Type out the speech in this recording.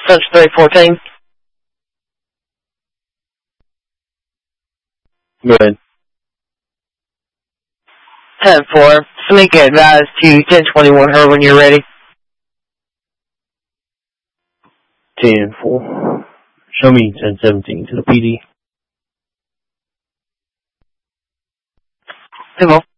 Punch 314. Go ahead. 10-4. Sneak advise to 1021 her when you're ready. 10-4. Show me 10-17 to the PD. 10-4.